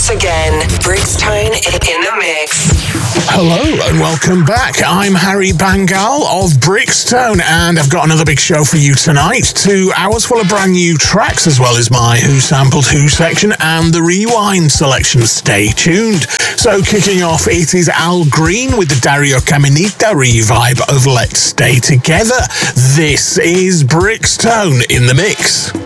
once again, Brixtone in the mix. Hello and welcome back. I'm Harry Bangal of Brixtone, and I've got another big show for you tonight. 2 hours full of brand new tracks, as well as my Who Sampled Who section and the Rewind selection. Stay tuned. So kicking off, it is Al Green with the Dario Caminita revive of Let's Stay Together. This is Brixtone in the mix.